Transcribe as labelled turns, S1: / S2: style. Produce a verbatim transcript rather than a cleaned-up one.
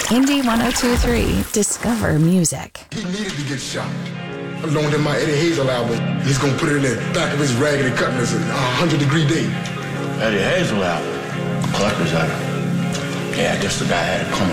S1: Indie one oh two point three. Discover music.
S2: He needed to get shot. I loaned him my Eddie Hazel album. He's gonna put it in the back of his Raggedy Cutlass, a hundred degree day.
S3: Eddie Hazel album. Collector's item. Yeah, I guess the guy had it coming.